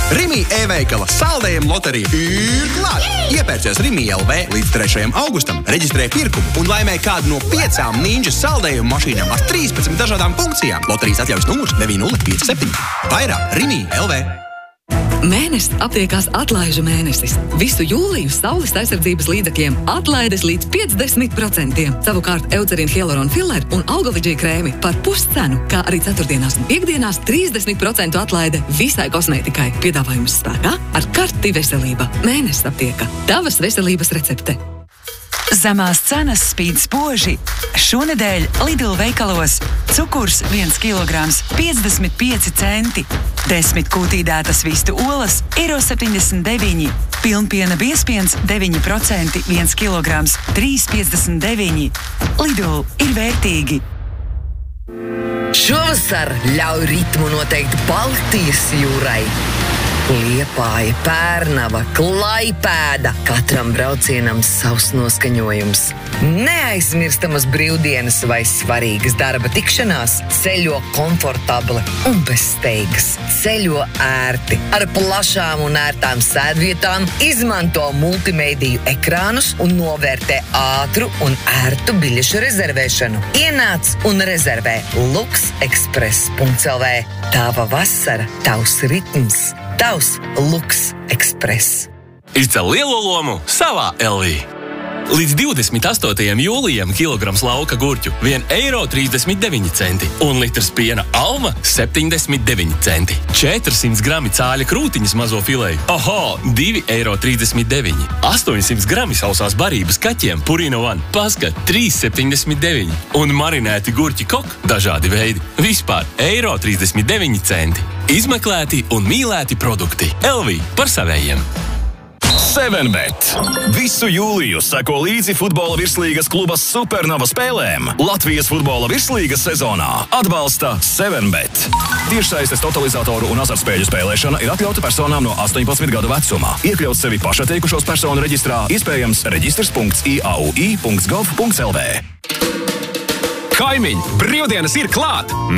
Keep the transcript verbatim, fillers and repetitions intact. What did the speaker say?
Rimi e-veikala saldējuma loterija ir klāt! Iepērcies Rimi L V līdz trešajam augustam, reģistrē pirkumu un laimē kādu no piecām Ninjas saldējuma mašīnām ar trīspadsmit dažādām funkcijām. Loterijas atļaujas numurs deviņi nulle pieci septiņi. Vairāk Rimi L V. Mēnesis aptiekās atlaižu mēnesis. Visu jūliju saules aizsardzības līdzekļiem atlaides līdz piecdesmit procentiem. Savukārt Eucerin Hyaluron Filler un Algaligī krēmi par puscenu, kā arī ceturtdienās un piekdienās trīsdesmit procentu atlaide visai kosmētikai. Piedāvājums spēkā ar karti veselība. Mēnesis aptieka. Tavas veselības recepte. Zemās cenas spīd spoži. Šonedēļ Lidl veikalos cukurs viens kilograms piecdesmit pieci centi. Desmit kūtīdētas vistu olas eiro septiņdesmit deviņi. Pilnpiena biezpiens deviņi procenti viens kilograms trīs piecdesmit deviņi. Lidl ir vērtīgi. Šovasar ļauj ritmu noteikt Baltijas jūrai. Liepāja, Pērnava, Klaipēda. Katram braucienam savs noskaņojums. Neaizmirstamas brīvdienas vai svarīgas darba tikšanās. Ceļo komfortabli un bez steigas. Ceļo ērti, ar plašām un ērtām sēdvietām, izmanto multimēdiju ekrānus un novērtē ātru un ērtu biļešu rezervēšanu. Ienāc un rezervē luks ekspres punkts el vē. Tava vasara, tavs ritms. Tavs Luks Ekspres. Izcel lielo lomu savā L V. Līdz divdesmit astotajam jūlijam kilograms lauka gurķu viens eiro trīsdesmit deviņi centi un litrs piena Alma septiņdesmit deviņi centi. četri simti grami cāļa krūtiņas mazo fileju. Oho, divi eiro trīsdesmit deviņi. astoņsimt grami sausās barības kaķiem Purina One. Paskat, trīs septiņdesmit deviņi. Un marinēti gurķi kok dažādi veidi. Vispār eiro trīsdesmit deviņi centi. Izmeklēti un mīlēti produkti. L V par savējiem. seven bet. Visu jūliju seko līdzi futbola virslīgas kluba Supernova spēlēm. Latvijas futbola virslīgas sezonā atbalsta seven bet. Tiešsaistes totalizatoru un azartspēļu spēlēšana ir atļauta personām no astoņpadsmit gadu vecuma. Iekļaut sevi pašatteikušos personu reģistrā iespējams reģistrs punkts i a u i punkts gov punkts el vē. Kaimiņi, brīvdienas ir klāt!